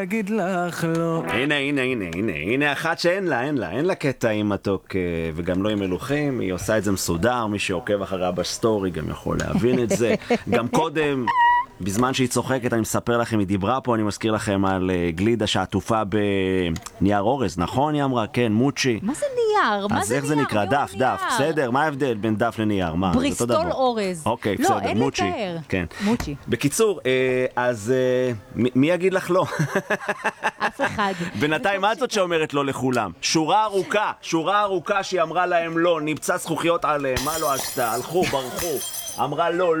אגיד לך לא. הנה אחת שאין לה, אין לה קטע עם מתוק וגם לא עם מלוכים, היא עושה את זה מסודר, מי שעוקב אחריה בסטורי גם יכול להבין את זה. גם קודם, בזמן שהיא צוחקת, אני מספר לכם, היא דיברה פה, אני מזכיר לכם על גלידה שעטופה בנייר אורז, נכון היא אמרה? כן, מוצ'י. מה זה נייר? אז איך זה נקרא? דף, בסדר, מה ההבדל בין דף לנייר? בריסטול אורז. אוקיי, לא, בסדר, אין מוצ'י. לתאר. כן. מוצ'י. בקיצור, אז מי יגיד לך לא? אף אחד. בינתיים את זאת שאומרת לא לכולם. שורה ארוכה שהיא אמרה להם לא, נמצא זכוכיות עליהם, מה לא עשתה? הלכו, ברחו. אמרה לא.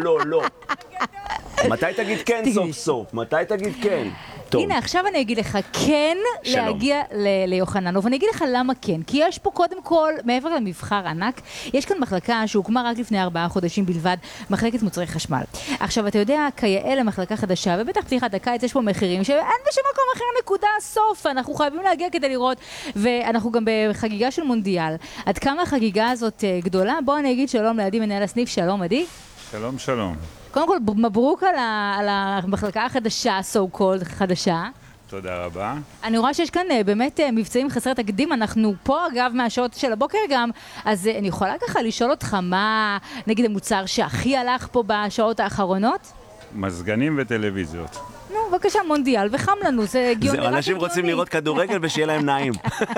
מתי תגיד כן סוף סוף? מתי תגיד כן? הנה, עכשיו אני אגיד לך כן להגיע ליוחננוב, ואני אגיד לך למה כן. כי יש פה קודם כל, מעבר למבחר ענק, יש כאן מחלקה שהוקמה רק לפני 4 חודשים בלבד, מחלקת מוצרי חשמל. עכשיו, אתה יודע, כיאה למחלקה חדשה, ובטח פתיחת הקיץ יש פה מחירים שאין בשום מקום אחר נקודה סוף. אנחנו חייבים להגיע כדי לראות, ואנחנו גם בחגיגה של מונדיאל. עד כמה החגיגה הזאת גדולה? בואו אני אגיד שלום לעדי מנהל הסניף, שלום עדי. שלום. קודם כל, מברוק על המחלקה החדשה, so called חדשה. תודה רבה. אני רואה שיש כאן באמת מבצעים חסרי תקדים, אנחנו פה אגב מהשעות של הבוקר גם, אז אני יכולה ככה לשאול אותך מה נגיד המוצר שהכי הלך פה בשעות האחרונות? מזגנים וטלוויזיות. נו, בבקשה, מונדיאל, וחם לנו, זה הגיוני. זהו, אנשים רוצים לראות כדורגל ושיהיה להם נעים.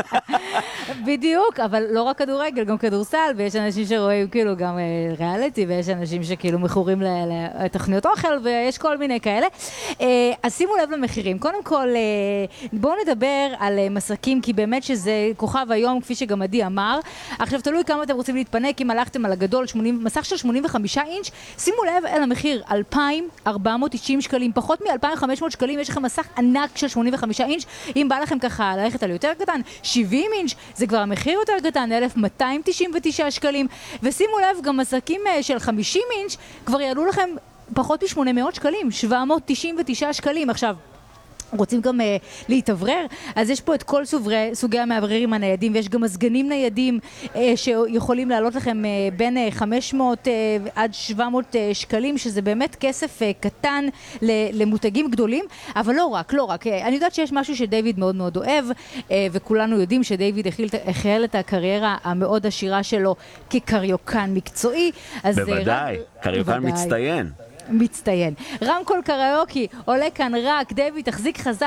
בדיוק, אבל לא רק כדורגל, גם כדורסל, ויש אנשים שרואים כאילו גם ריאליטי, ויש אנשים שכאילו מכורים לתוכניות אוכל, ויש כל מיני כאלה. אז שימו לב למחירים. קודם כל, בואו נדבר על מסקים, כי באמת שזה כוכב היום, כפי שגם עדי אמר. עכשיו, תלוי כמה אתם רוצים להתפנק, אם הלכתם על הגדול, מסך של 85 אינץ', שימו לב אל המחיר, 2,490 שקלים, פחות מ-2,500 שקלים, יש לכם מסך ענק של 85 אינץ', אם בא לכם ככה ללכת על יותר קטן, 70 אינץ', זה כבר המחיר יותר קטן, 1,299 שקלים, ושימו לב, גם מסכים של 50 אינץ', כבר יעלו לכם פחות מ-800 שקלים, 799 שקלים. עכשיו, רוצים גם להתאוורר, אז יש פה את כל סוגי המאווררים הניידים, ויש גם מזגנים ניידים שיכולים לעלות לכם בין 500 עד 700 שקלים, שזה באמת כסף קטן למותגים גדולים, אבל לא רק. אני יודעת שיש משהו שדייוויד מאוד מאוד אוהב, וכולנו יודעים שדייוויד החל את הקריירה המאוד עשירה שלו כקריוקן מקצועי. בוודאי, קריוקן מצטיין. רמקול קריוקי עולה כאן רק, דייוויד, תחזיק חזק,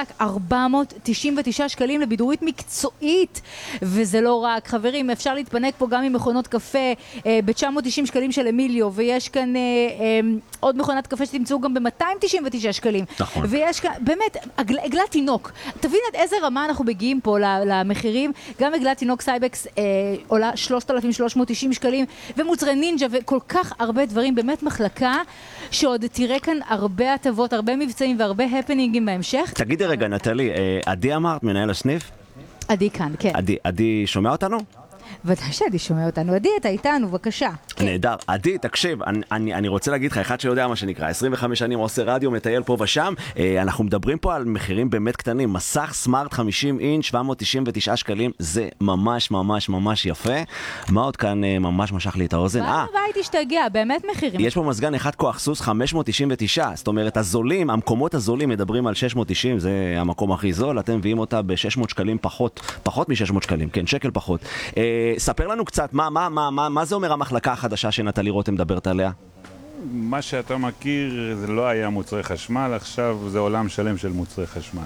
499 שקלים לבידורית מקצועית, וזה לא רק, חברים, אפשר להתפנק פה גם עם מכונות קפה ב-990 שקלים של אמיליו, ויש כאן עוד מכונת קפה שתמצאו גם ב-299 שקלים. נכון. ויש כאן, באמת, עגלת תינוק. תבין עד איזה רמה אנחנו מגיעים פה למחירים. גם עגלת תינוק סייבקס עולה 3,390 שקלים, ומוצרי נינג'ה וכל כך הרבה דברים, באמת מחלקה שעוד תראה כאן הרבה הטבות, הרבה מבצעים והרבה הפנינגים בהמשך. תגידי רגע, נטלי, עדי אמרת, מנהל הסניף? עדי כאן, כן. עדי שומע אותנו? ודאי שעדי שומע אותנו. עדי, אתה איתנו, בבקשה. נהדר. עדי, תקשיב, אני רוצה להגיד לך, אחד שיודע מה שנקרא, 25 שנים עושה רדיו, מטייל פה ושם, אנחנו מדברים פה על מחירים באמת קטנים. מסך סמארט 50 אינץ', 799 שקלים, זה ממש יפה. מה עוד כאן ממש משך לי את האוזן? בית השתגע, באמת מחירים. יש פה מזגן אחד כוח סוס 599, זאת אומרת, הזולים, המקומות הזולים מדברים על 690, זה המקום הכי זול, אתם מביאים אותה ב-600 שקלים פחות מ-600 שקלים, כן, שקל פחות. ספר לנו קצת, מה זה אומר המחלקה החדשה שנטלי רותם מדברת עליה? מה שאתה מכיר זה לא היה מוצרי חשמל, עכשיו זה עולם שלם של מוצרי חשמל.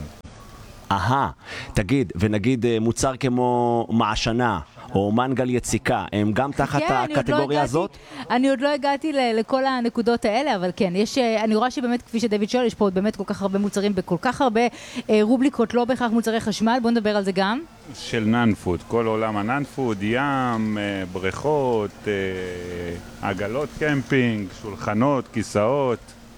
תגיד, ונגיד מוצר כמו מעשנה או מנגל יציקה, הם גם תחת הקטגוריה הזאת? אני עוד לא הגעתי לכל הנקודות האלה, אבל כן, אני רואה שבאמת, כפי שדייוויד שואל, יש פה באמת כל כך הרבה מוצרים בכל כך הרבה רובליקות, לא בהכרח מוצרי חשמל, בואו נדבר על זה גם. של נאנפוד, כל עולם הנאנפוד, ים, בריכות, עגלות קמפינג, שולחנות, כיסאות.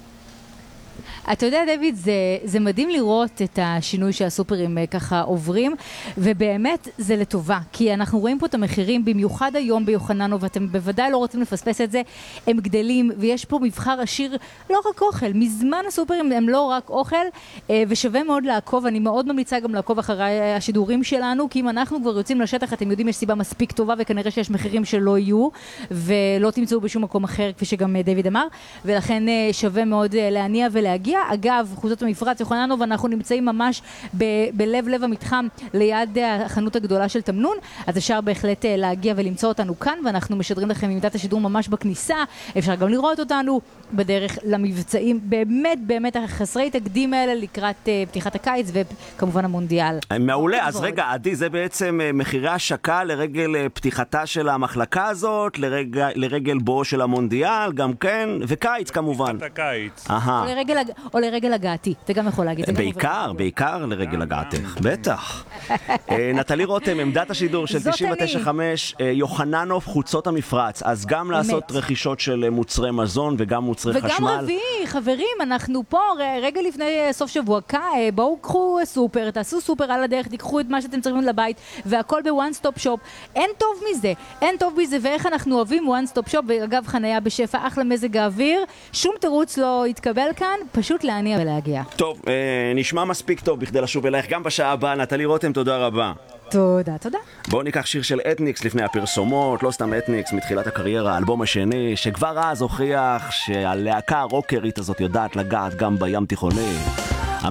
אתה יודע, דייוויד, זה מדהים לראות את השינוי שהסופרים ככה עוברים, ובאמת זה לטובה, כי אנחנו רואים פה את המחירים, במיוחד היום ביוחננוב, ואתם בוודאי לא רוצים לפספס את זה, הם גדלים, ויש פה מבחר עשיר, לא רק אוכל, מזמן הסופרים הם לא רק אוכל, ושווה מאוד לעקוב, אני מאוד ממליצה גם לעקוב אחרי השידורים שלנו, כי אם אנחנו כבר יוצאים לשטח, אתם יודעים, יש סיבה מספיק טובה, וכנראה שיש מחירים שלא יהיו, ולא תמצאו בשום מקום אחר, כפי שגם דייוויד אמר, ולכן שווה מאוד להניע ולהגיע להגיע. אגב, חוצות המפרץ, יוחננוב, אנחנו נמצאים ממש בלב המתחם, ליד החנות הגדולה של תמנון, אז אפשר בהחלט להגיע ולמצוא אותנו כאן, ואנחנו משדרים לכם עמדת השידור ממש בכניסה, אפשר גם לראות אותנו בדרך למבצעים באמת חסרי תקדים האלה לקראת פתיחת הקיץ וכמובן המונדיאל. מעולה, אז רגע, עדי, זה בעצם מחירי השקה לרגל פתיחתה של המחלקה הזאת, לרגל בו של המונדיאל, גם כן, וקיץ כמובן. פתיחת הקיץ. או לרגל הגעתי, אתה גם יכול להגיד. בעיקר לרגל הגעתך, בטח. נטלי רותם, עמדת השידור של 99.5, יוחננוב, חוצות המפרץ, אז גם לעשות רכישות של מוצרי מזון וגם מוצרי חשמל. וגם רביעי, חברים, אנחנו פה רגע לפני סוף שבוע, בואו קחו סופר, תעשו סופר על הדרך, תיקחו את מה שאתם צריכים לבית, והכל בוואן סטופ שופ. אין טוב מזה, ואיך אנחנו אוהבים וואן סטופ שופ, ואגב חניה בשפע, אחלה מזג האוויר, שום תירוץ לא יתקבל כאן, פשוט להניע ולהגיע. טוב, נשמע מספיק טוב בכדי לשוב אלייך גם בשעה הבאה. נטלי רותם, תודה רבה. תודה. בואו ניקח שיר של אתניקס לפני הפרסומות, לא סתם אתניקס, מתחילת הקריירה, האלבום השני, שכבר אז הוכיח שהלהקה הרוקרית הזאת יודעת לגעת גם בים תיכוני.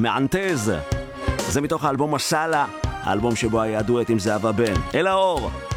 המענטז, זה מתוך האלבום הסאלה, האלבום שבו היה דואט עם זהבה בן. אל האור.